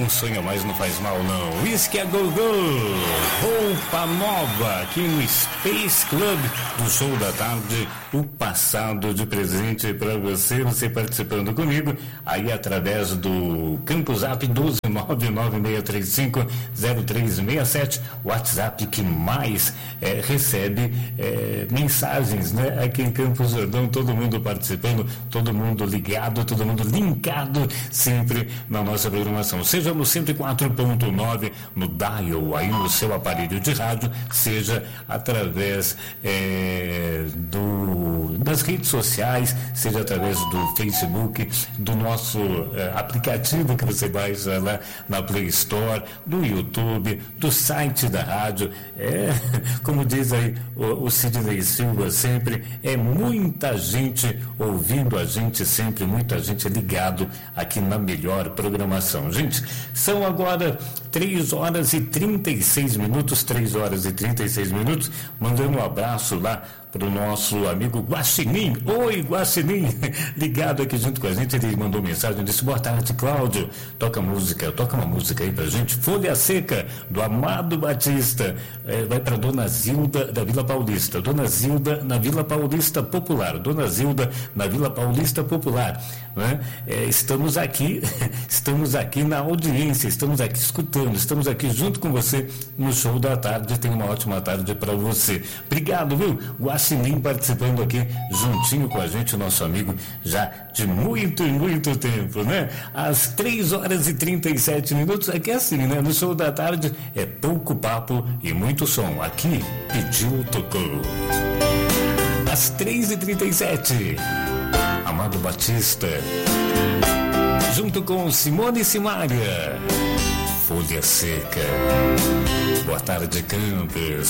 não sonha mais, não faz mal não. Whisky a Go-Go, roupa nova aqui no Space Club do Show da Tarde. O passado de presente para você, você participando comigo aí através do Campus Zap 12996350367, WhatsApp que mais recebe mensagens, né? Aqui em Campos Jordão, todo mundo participando, todo mundo ligado, todo mundo linkado sempre na nossa programação. Seja no 104.9 no dial, aí no seu aparelho de rádio, seja através das redes sociais, seja através do Facebook, do nosso aplicativo que você baixa lá na Play Store, do YouTube, do site da rádio. Como diz aí o Sidney Silva sempre, muita gente ouvindo a gente sempre, muita gente ligado aqui na melhor programação. Gente, são agora 3 horas e 36 minutos, mandando um abraço lá para o nosso amigo Guaxinim. Oi, Guaxinim, ligado aqui junto com a gente. Ele mandou mensagem, disse: boa tarde, Cláudio, toca uma música aí pra gente. Folha Seca, do Amado Batista. Vai para Dona Zilda da Vila Paulista. Dona Zilda na Vila Paulista Popular. Dona Zilda na Vila Paulista Popular, né? Estamos aqui na audiência, estamos aqui escutando, estamos aqui junto com você no Show da Tarde. Tenha uma ótima tarde para você. Obrigado, viu? Guaxinim participando aqui juntinho com a gente, o nosso amigo já de muito tempo, né? Às 3 horas e 37 minutos, aqui é assim, né? No Show da Tarde é pouco papo e muito som. Aqui, pediu, tocou. Às 3h37, Amado Batista, junto com Simone e Simaria, Folha Seca. Boa tarde, Campos.